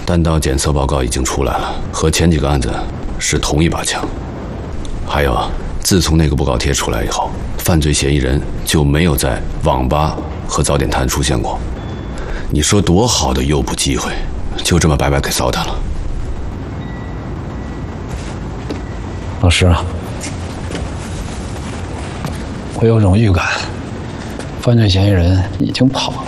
弹道检测报告已经出来了，和前几个案子是同一把枪。还有，自从那个布告贴出来以后，犯罪嫌疑人就没有在网吧和早点摊出现过。你说多好的诱捕机会，就这么白白给糟蹋了。 老师啊，我有种预感，犯罪嫌疑人已经跑了。